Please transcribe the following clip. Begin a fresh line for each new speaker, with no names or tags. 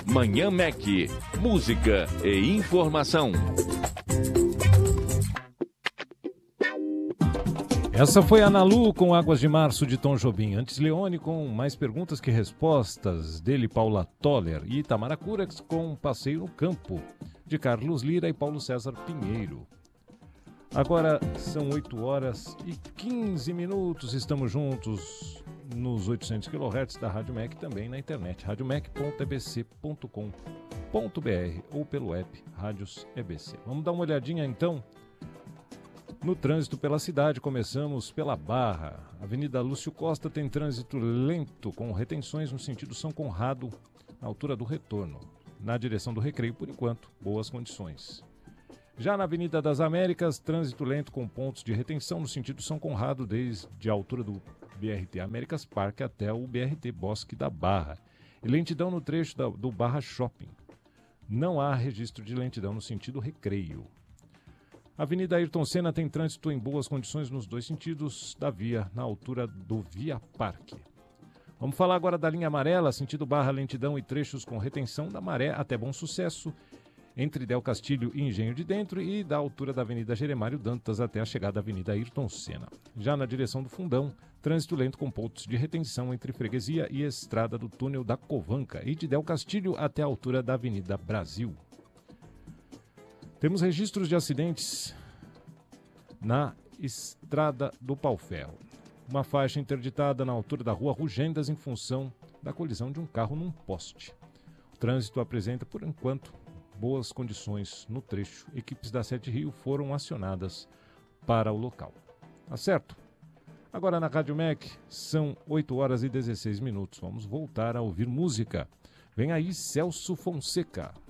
Manhã Mac. Música e informação.
Essa foi a Nalu com Águas de Março de Tom Jobim. Antes Leone com Mais Perguntas que Respostas, dele Paula Toller. E Itamara Curax com Passeio no Campo, de Carlos Lira e Paulo César Pinheiro. Agora são 8h15. Estamos juntos nos 800 kHz da Rádio MEC, também na internet, radiomec.ebc.com.br ou pelo app Rádios EBC. Vamos dar uma olhadinha então no trânsito pela cidade. Começamos pela Barra. Avenida Lúcio Costa tem trânsito lento, com retenções no sentido São Conrado, na altura do retorno. Na direção do Recreio, por enquanto, boas condições. Já na Avenida das Américas, trânsito lento com pontos de retenção no sentido São Conrado, desde a altura do BRT Américas Parque até o BRT Bosque da Barra. E lentidão no trecho do Barra Shopping. Não há registro de lentidão no sentido Recreio. A Avenida Ayrton Senna tem trânsito em boas condições nos dois sentidos da via, na altura do Via Parque. Vamos falar agora da linha amarela, sentido Barra, lentidão e trechos com retenção da Maré até Bom Sucesso, entre Del Castilho e Engenho de Dentro, e da altura da Avenida Jeremário Dantas até a chegada da Avenida Ayrton Senna. Já na direção do Fundão, trânsito lento com pontos de retenção entre Freguesia e Estrada do Túnel da Covanca, e de Del Castilho até a altura da Avenida Brasil. Temos registros de acidentes na Estrada do Pau-Ferro. Uma faixa interditada na altura da Rua Rugendas em função da colisão de um carro num poste. O trânsito apresenta, por enquanto, boas condições no trecho. Equipes da Sete Rio foram acionadas para o local. Tá certo? Agora na Rádio MEC são 8h16. Vamos voltar a ouvir música. Vem aí Celso Fonseca.